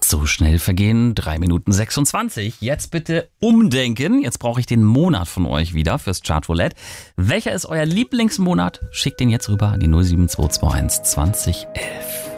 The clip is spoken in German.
So schnell vergehen 3 Minuten 26. Jetzt bitte umdenken. Jetzt brauche ich den Monat von euch wieder fürs Chartroulette. Welcher ist euer Lieblingsmonat? Schickt den jetzt rüber an die 07221 2011.